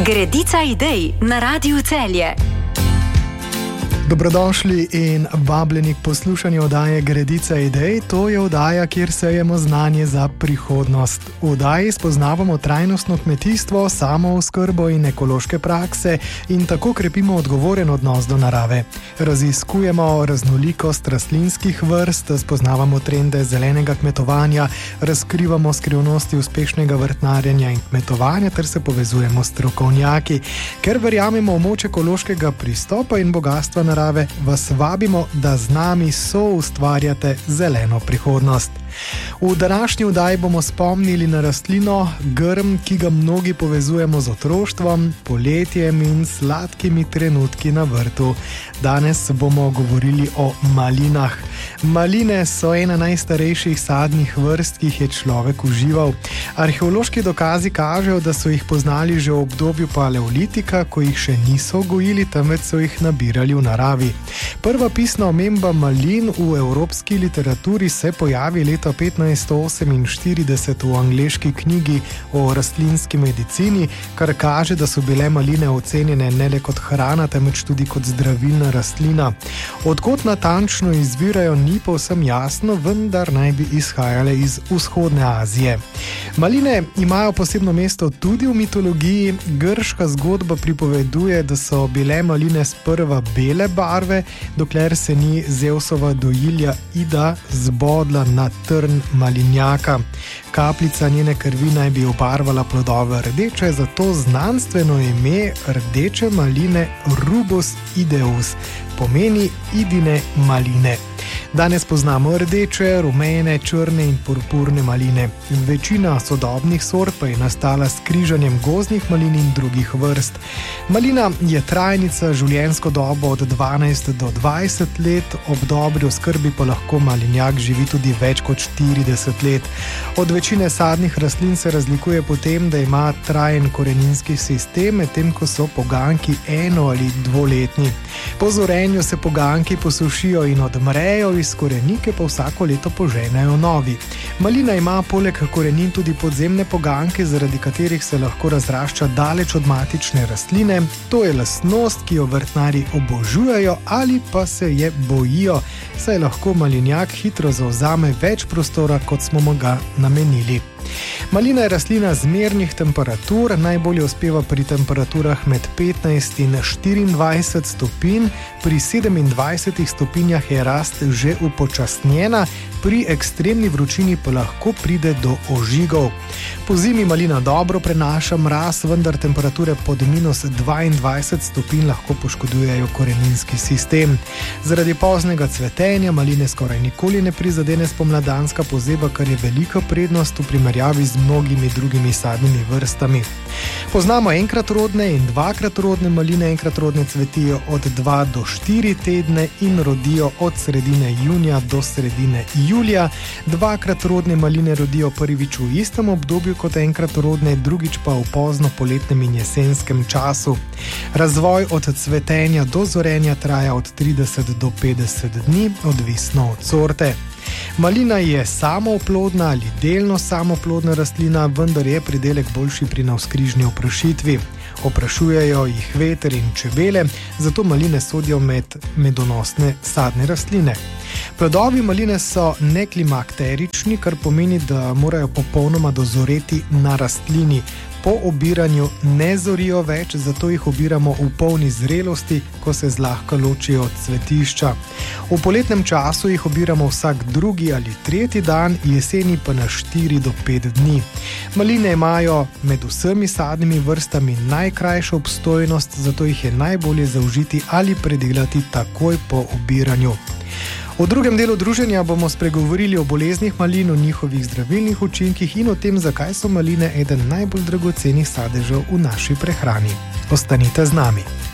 Gredica idej na Radiu Celje. Dobrodošli in vabljeni k poslušanju oddaje Gredica idej. To je oddaja, kjer sejemo znanje za prihodnost. V oddaji spoznavamo trajnostno kmetijstvo, samooskrbo in ekološke prakse in tako krepimo odgovoren odnos do narave. Raziskujemo raznolikost rastlinskih vrst, spoznavamo trende zelenega kmetovanja, razkrivamo skrivnosti uspešnega vrtnarjenja in kmetovanja ter se povezujemo s strokovnjaki. Ker verjamemo v moč ekološkega pristopa in bogatstva narave, vas vabimo, da z nami soustvarjate zeleno prihodnost. V današnji oddaji bomo spomnili na rastlino grm, ki ga mnogi povezujemo z otroštvom, poletjem in sladkimi trenutki na vrtu. Danes bomo govorili o malinah. Maline so ena najstarejših sadnih vrst, ki jih je človek užival. Arheološki dokazi kažejo, da so jih poznali že v obdobju paleolitika, ko jih še niso gojili, temveč so jih nabirali v naravi. Prva pisna omemba malin v evropski literaturi se pojavi leta 1548 v angleški knjigi o rastlinski medicini, kar kaže, da so bile maline ocenjene ne le kot hrana, temveč tudi kot zdravilna rastlina. Od kod natančno izvirajo, ni povsem jasno, vendar naj bi izhajale iz vzhodne Azije. Maline imajo posebno mesto tudi v mitologiji. Grška zgodba pripoveduje, da so bile maline sprva bele barve, dokler se ni Zevsova dojilja Ida zbodla na trn malinjaka. Kapljica njene krvi naj bi obarvala plodove rdeče, zato znanstveno ime rdeče maline Rubus ideus pomeni Idine maline. Danes poznamo rdeče, rumene, črne in purpurne maline. Večina sodobnih sort pa je nastala s križanjem gozdnih malin in drugih vrst. Malina je trajnica, življenjsko dobo od 12 do 20 let, ob dobri oskrbi pa lahko malinjak živi tudi več kot 40 let. Od večine sadnih rastlin se razlikuje po tem, da ima trajen koreninski sistem, medtem ko so poganjki eno- ali dvoletni. Po zorenju se poganjki posušijo in odmrejo, iz korenike pa vsako leto poženejo novi. Malina ima poleg korenin tudi podzemne poganjke, zaradi katerih se lahko razrašča daleč od matične rastline. To je lastnost, ki jo vrtnarji obožujejo ali pa se je bojijo, saj lahko malinjak hitro zavzame več prostora, kot smo mu ga namenili. Malina je rastlina zmernih temperatur, najbolje uspeva pri temperaturah med 15 in 24 stopinj, pri 27 stopinjah je rast že upočasnjena, pri ekstremni vročini pa lahko pride do ožigov. Po zimi malina dobro prenaša mraz, vendar temperature pod minus 22 stopinj lahko poškodujejo koreninski sistem. Zaradi poznega cvetenja maline skoraj nikoli ne prizadene spomladanska pozeba, kar je velika prednost v primerjavi z mnogimi drugimi sadnimi vrstami. Poznamo enkratrodne in dvakratrodne maline. Enkratrodne cvetijo od 2 do 4 tedne in rodijo od sredine junija do sredine julija. Dvakratrodne maline rodijo prvič v istem obdobju kot enkratrodne, drugič pa v pozno poletnem in jesenskem času. Razvoj od cvetenja do zorenja traja od 30 do 50 dni, odvisno od sorte. Malina je samooplodna ali delno samoplodna rastlina, vendar je pridelek boljši pri navzkrižni oprašitvi. Oprašujejo jih veter in čebele, zato maline sodijo med medonosne sadne rastline. Plodovi maline so neklimakterični, kar pomeni, da morajo popolnoma dozoreti na rastlini. Po obiranju ne zorijo več, zato jih obiramo v polni zrelosti, ko se zlahka ločijo od cvetišča. V poletnem času jih obiramo vsak drugi ali tretji dan, jeseni pa na 4 do 5 dni. Maline imajo med vsemi sadnimi vrstami najkrajšo obstojnost, zato jih je najbolje zaužiti ali predelati takoj po obiranju. V drugem delu druženja bomo spregovorili o boleznih malin, o njihovih zdravilnih učinkih in o tem, zakaj so maline eden najbolj dragocenih sadežev v naši prehrani. Ostanite z nami.